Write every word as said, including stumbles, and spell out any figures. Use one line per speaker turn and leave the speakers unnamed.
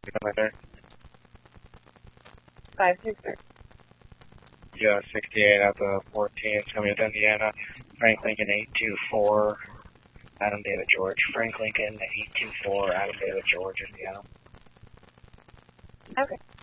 Right there.
five six six.
Yeah, sixty-eight out the fourteen, it's going to be Indiana. Frank Lincoln eight two four, Adam David George. Frank Lincoln eight two four, Adam David George, Indiana.
Okay.